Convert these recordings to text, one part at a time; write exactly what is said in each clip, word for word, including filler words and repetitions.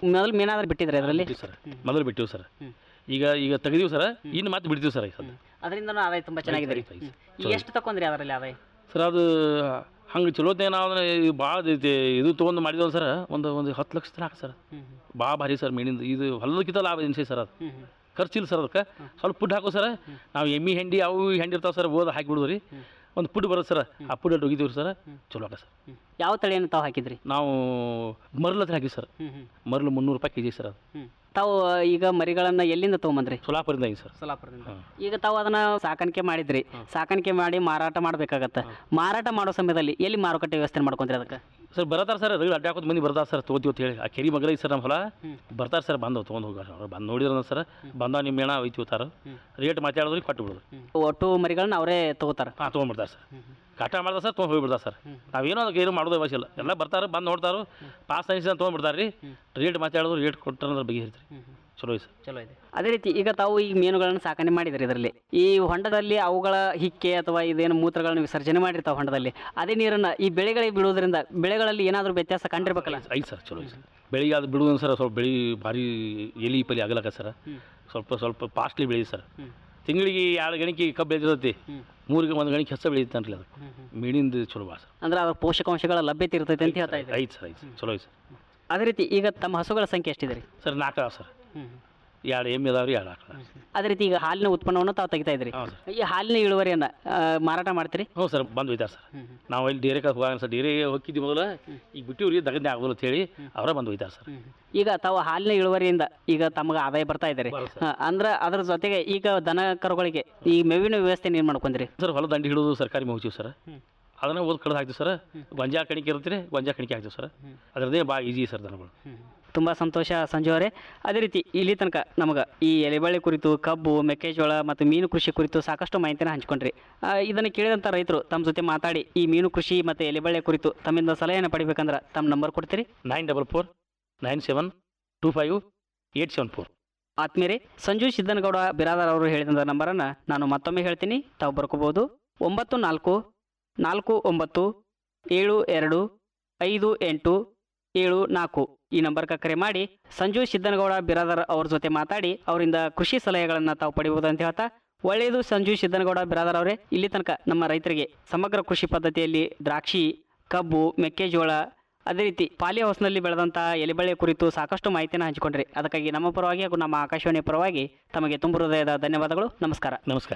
ಮೊದಲು ಮೀನಾದ್ರೆ ಬಿಟ್ಟಿದ್ರೆ ಅದರಲ್ಲಿ ಸರ್ ಮೊದಲು ಬಿಟ್ಟಿವಿ ಸರ್. ಈಗ ಈಗ ತೆಗೆದೀವಿ ಸರ್, ಇನ್ನು ಮತ್ತೆ ಬಿಡ್ತೀವಿ ಸರ್. ಸರ್ ಅದರಿಂದ ಆದಾಯ ತುಂಬ ಚೆನ್ನಾಗಿದೆ. ಎಷ್ಟು ತಗೊಂಡ್ರಿ ಅದರಲ್ಲಿ ಆದಾಯ ಸರ್? ಅದು ಹಂಗೆ ಚಲೋತ್ನೇ ನಾವು ಭಾಳ ಇದು ತೊಗೊಂಡು ಮಾಡಿದ್ವಲ್ಲ ಸರ್, ಒಂದು ಒಂದು ಹತ್ತು ಲಕ್ಷ ತನಕ ಸರ್. ಭಾಳ ಭಾರಿ ಸರ್ ಮೀನಿಂದ. ಇದು ಹೊಲದಕ್ಕಿಂತ ಲಾಭ ಎನ್ಸಿ ಸರ್. ಅದು ಖರ್ಚಿಲ್ಲ ಸರ್. ಅದಕ್ಕೆ ಸ್ವಲ್ಪ ಪುಡ್ ಹಾಕೋ ಸರ್. ನಾವು ಎಮ್ಮಿ ಹೆಂಡಿ ಅವು ಹೆಂಡಿ ಇರ್ತಾವೆ ಸರ್, ಓದ ಹಾಕಿ ಬಿಡೋದು ರೀ. ಒಂದು ಪುಡ್ ಬರುತ್ತೆ ಸರ್, ಆ ಪುಡ್ ಒಗಿತೀವಿ ಸರ್. ಚಲೋ ಆಗ ಸರ್. ಯಾವ ತಳಿಯನ್ನು ತಾವು ಹಾಕಿದ್ರಿ? ನಾವು ಮರಳು ಹತ್ರ ಹಾಕಿ ಸರ್. ಮರಳು ಮುನ್ನೂರು ರೂಪಾಯಿ ಕೆ ಜಿ ಸರ್. ಅದು ತಾವು ಈಗ ಮರಿಗಳನ್ನು ಎಲ್ಲಿಂದ ತೊಗೊಂಬಂದ್ರಿ? ಸೋಲಾಪುರದಿಂದ ಸರ್. ಸೋಲಾಪುರದಿಂದ. ಈಗ ತಾವು ಅದನ್ನ ಸಾಕಾಣಿಕೆ ಮಾಡಿದ್ರಿ, ಸಾಕಾಣಿಕೆ ಮಾಡಿ ಮಾರಾಟ ಮಾಡಬೇಕಾಗತ್ತೆ. ಮಾರಾಟ ಮಾಡೋ ಸಮಯದಲ್ಲಿ ಎಲ್ಲಿ ಮಾರುಕಟ್ಟೆ ವ್ಯವಸ್ಥೆ ಮಾಡ್ಕೊಂಡ್ರಿ ಅದಕ್ಕೆ? ಸರ್ ಬರ್ತಾರೆ ಸರ್, ಅದು ಅಡ್ಡ ಹಾಕೋದು ಮಂದಿ ಬರ್ತಾರೆ ಸರ್, ತೊಗೋತೀವಿ ಅಂತ ಹೇಳಿ. ಆ ಕೆರಿ ಮಗಳ ಸರ್ ನಮ್ಮ ಹೊಲ ಬರ್ತಾರೆ ಸರ್, ಬಂದು ತೊಗೊಂಡು ಹೋಗಾರ. ಅವ್ರು ಬಂದು ನೋಡಿದ್ರ ಸರ್, ಬಂದ ನಿಮ್ಮ ಮೇಣ ಒಯ್ತೀವತ್ತಾರ, ರೇಟ್ ಮಾತಾಡೋದ್ರಿಗೆ ಕೊಟ್ಟು ಬಿಡೋದು. ಒಟ್ಟು ಮರಿಗಳನ್ನ ಅವರೇ ತಗೋತಾರೆ? ಹಾಂ ತೊಗೊಂಡ್ಬಿಡ್ತಾರೆ ಸರ್. ಕಾಟ ಮಾಡ್ತಾರೆ ಸರ್, ತೊಗೊಂಡು ಹೋಗಿಬಿಡ್ತಾರೆ ಸರ್. ನಾವೇನೋ ಅದಕ್ಕೆ ಏನು ಮಾಡೋದು ಅವಶ್ಯ ಇಲ್ಲ. ಎಲ್ಲ ಬರ್ತಾರೆ, ಬಂದು ನೋಡ್ತಾರೆ, ಪಾಸ್ ಸೈನ್ಸ್ ಅಂತ ತೊಗೊಂಡ್ಬಿಡ್ತಾರೆ ರೀ. ರೇಟ್ ಮಾತಾಡೋದು, ರೇಟ್ ಕೊಟ್ಟರೆ ಬಗ್ಗೆ ಇರ್ತೀರಿ. ಚಲೋ ಇದೆ ಸರ್. ಚಲೋ ಇದೆ. ಅದೇ ರೀತಿ ಈಗ ತಾವು ಈ ಮೀನುಗಳನ್ನು ಸಾಕಣೆ ಮಾಡಿದ್ರಿ. ಇದರಲ್ಲಿ ಈ ಹೊಂಡದಲ್ಲಿ ಅವುಗಳ ಹಿಕ್ಕೆ ಅಥವಾ ಇದೇನು ಮೂತ್ರಗಳನ್ನು ವಿಸರ್ಜನೆ ಮಾಡಿರ್ತಾವೆ ಹೊಂಡದಲ್ಲಿ, ಅದೇ ನೀರನ್ನು ಈ ಬೆಳೆಗಳಿಗೆ ಬಿಡುವುದರಿಂದ ಬೆಳೆಗಳಲ್ಲಿ ಏನಾದರೂ ವ್ಯತ್ಯಾಸ ಕಂಡಿರ್ಬೇಕಲ್ಲ? ಐತೆ ಸರ್, ಚಲೋ ಇದೆ ಸರ್. ಬೆಳಿಗ್ಗೆ ಅದು ಬಿಡುವುದು ಸರ್, ಸ್ವಲ್ಪ ಬೆಳೆ ಭಾರಿ ಎಲಿ ಪಲಿ ಆಗಲಕ್ಕ ಸರ್. ಸ್ವಲ್ಪ ಸ್ವಲ್ಪ ಫಾಸ್ಟ್ಲಿ ಬೆಳೀಲಿ ಸರ್. ತಿಂಗಳಿಗೆ ಎರಡು ಗಣಿಕೆ ಕಬ್ಬು ಬೆಳೆದಿರ್ತೈತಿ, ಮೂರಿಗೆ ಒಂದು ಗಣಿಕೆ ಹೆಚ್ಚು ಬೆಳೀತಾನ್ರಿ. ಅದು ಮೀನಿಂದ ಚಲೋ ಬಾ ಸರ್. ಅಂದ್ರೆ ಅದ್ರ ಪೋಷಕಾಂಶಗಳ ಲಭ್ಯತೆ ಇರ್ತೈತೆ ಅಂತ ಹೇಳ್ತಾ ಇದ್ದಾರೆ. ಐತೆ ಸರ್, ಐತೆ ಚಲೋ ಐತೆ ಸರ್. ಅದೇ ರೀತಿ ಈಗ ತಮ್ಮ ಹಸುಗಳ ಸಂಖ್ಯೆ ಎಷ್ಟಿದೆ ರೀ? ಸರ್ ನಾಲ್ಕು ಸರ್. ಎರಡು ಎಮ್ಮೆ ಅದಾವ್ರಿ, ಎರಡು ಆಕಳ. ಅದೇ ರೀತಿ ಈಗ ಹಾಲಿನ ಉತ್ಪನ್ನವನ್ನು ತಾವು ತೆಗಿತಾ ಇದ್ರಿ. ಈ ಹಾಲಿನ ಇಳುವರಿಯನ್ನು ಮಾರಾಟ ಮಾಡ್ತೀರಿ? ಹ್ಞೂ ಸರ್, ಬಂದು ಒಯ್ತಾರೆ ಸರ್. ನಾವು ಇಲ್ಲಿ ಡೇರೆ ಹೋಗ ಸರ್, ಡೇರೆ ಹೋಗಿದ್ವಿ ಮೊದಲು, ಈಗ ಬಿಟ್ಟಿವ್ರಿ ದಗದ್ನೆ ಆಗೋಲ್ಲ ಅಂತ ಹೇಳಿ ಅವರ ಬಂದು ಒಯ್ತಾರೆ ಸರ್. ಈಗ ತಾವು ಹಾಲಿನ ಇಳುವರಿಯಿಂದ ಈಗ ತಮಗೆ ಆದಾಯ ಬರ್ತಾ ಇದ್ದಾರೆ ಅಂದ್ರೆ ಅದ್ರ ಜೊತೆಗೆ ಈಗ ದನ ಕರುಗಳಿಗೆ ಈ ಮೇವಿನ ವ್ಯವಸ್ಥೆ ಏನು ಮಾಡ್ಕೊಂಡ್ರಿ ಸರ್? ಹೊಲ ದಂಡಿ ಹಿಡಿದು ಸರ್ಕಾರಿ ಮೇವು ಸರ್, ಅದನ್ನ ಓದ್ ಕಳೆದು ಹಾಕ್ತೀವಿ ಸರ್. ಗೊಂಜಾ ಕಣಿಕೆ ಇರ್ತೀರಿ, ಗೊಂಜಾ ಕಣಿಕೆ ಹಾಕ್ತೀವಿ ಸರ್. ಅದರದೇ ಭಾಳ ಈಜಿ ಸರ್ ದನಗಳು. ತುಂಬ ಸಂತೋಷ ಸಂಜು ಅವರೇ. ಅದೇ ರೀತಿ ಇಲ್ಲಿ ತನಕ ನಮಗೆ ಈ ಎಲೆಬಳ್ಳಿ ಕುರಿತು, ಕಬ್ಬು, ಮೆಕ್ಕೆಜೋಳ ಮತ್ತು ಮೀನು ಕೃಷಿ ಕುರಿತು ಸಾಕಷ್ಟು ಮಾಹಿತಿನ ಹಂಚ್ಕೊಂಡ್ರಿ. ಇದನ್ನು ಕೇಳಿದಂಥ ರೈತರು ತಮ್ಮ ಜೊತೆ ಮಾತಾಡಿ ಈ ಮೀನು ಕೃಷಿ ಮತ್ತು ಎಲೆಬಳ್ಳಿ ಕುರಿತು ತಮ್ಮಿಂದ ಸಲಹೆಯನ್ನು ಪಡಿಬೇಕಂದ್ರೆ ತಮ್ಮ ನಂಬರ್ ಕೊಡ್ತೀರಿ? Nine double four nine seven two five eight seven four. ಆತ್ಮೀಯರೇ, ಸಂಜು ಸಿದ್ದನಗೌಡ ಬಿರಾದಾರ್ ಅವರು ಹೇಳಿದಂಥ ನಂಬರನ್ನು ನಾನು ಮತ್ತೊಮ್ಮೆ ಹೇಳ್ತೀನಿ, ತಾವು ಬರ್ಕೋಬೋದು. ಒಂಬತ್ತು ನಾಲ್ಕು ನಾಲ್ಕು ಒಂಬತ್ತು ಏಳು ಎರಡು ಐದು ಎಂಟು ಏಳು ನಾಲ್ಕು ಈ ನಂಬರ್ಗೆ ಕರೆ ಮಾಡಿ ಸಂಜು ಸಿದ್ದನಗೌಡ ಬಿರಾದಾರ್ ಅವ್ರ ಜೊತೆ ಮಾತಾಡಿ ಅವರಿಂದ ಕೃಷಿ ಸಲಹೆಗಳನ್ನು ತಾವು ಪಡಿಬೋದು ಅಂತ ಹೇಳ್ತಾ, ಒಳ್ಳೆಯದು ಸಂಜು ಸಿದ್ದನಗೌಡ ಬಿರಾದಾರ್ ಅವರೇ. ಇಲ್ಲಿ ತನಕ ನಮ್ಮ ರೈತರಿಗೆ ಸಮಗ್ರ ಕೃಷಿ ಪದ್ಧತಿಯಲ್ಲಿ ದ್ರಾಕ್ಷಿ, ಕಬ್ಬು, ಮೆಕ್ಕೆಜೋಳ, ಅದೇ ರೀತಿ ಪಾಲಿ ಹೌಸ್ನಲ್ಲಿ ಬೆಳೆದಂಥ ಎಲೆಬಳ್ಳಿ ಕುರಿತು ಸಾಕಷ್ಟು ಮಾಹಿತಿಯನ್ನು ಹಂಚಿಕೊಂಡ್ರಿ. ಅದಕ್ಕಾಗಿ ನಮ್ಮ ಪರವಾಗಿ ಹಾಗೂ ನಮ್ಮ ಆಕಾಶವಾಣಿ ಪರವಾಗಿ ತಮಗೆ ತುಂಬ ಹೃದಯದ ಧನ್ಯವಾದಗಳು. ನಮಸ್ಕಾರ. ನಮಸ್ಕಾರ.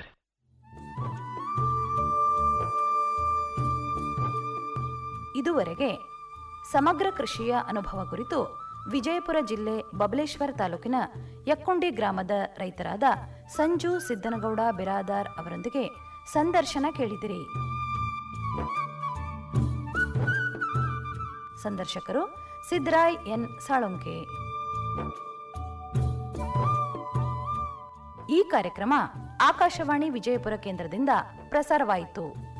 ಇದುವರೆಗೆ ಸಮಗ್ರ ಕೃಷಿಯ ಅನುಭವ ಕುರಿತು ವಿಜಯಪುರ ಜಿಲ್ಲೆ ಬಬಲೇಶ್ವರ ತಾಲೂಕಿನ ಯಕ್ಕುಂಡಿ ಗ್ರಾಮದ ರೈತರಾದ ಸಂಜು ಸಿದ್ದನಗೌಡ ಬಿರಾದಾರ್ ಅವರೊಂದಿಗೆ ಸಂದರ್ಶನ ಕೇಳಿದಿರಿ. ಸಂದರ್ಶಕರು ಸಿದ್ದರಾಯ್ ಎನ್ ಸಾಳುಂಕೆ. ಈ ಕಾರ್ಯಕ್ರಮ ಆಕಾಶವಾಣಿ ವಿಜಯಪುರ ಕೇಂದ್ರದಿಂದ ಪ್ರಸಾರವಾಯಿತು.